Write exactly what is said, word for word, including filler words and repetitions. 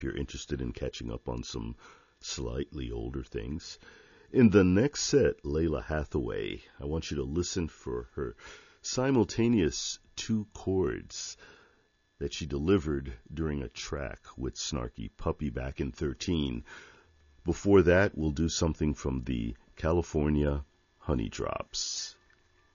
if you're interested in catching up on some slightly older things. In the next set, Lalah Hathaway, I want you to listen for her simultaneous two chords that she delivered during a track with Snarky Puppy back in thirteen. Before that, we'll do something from the California Honey Drops.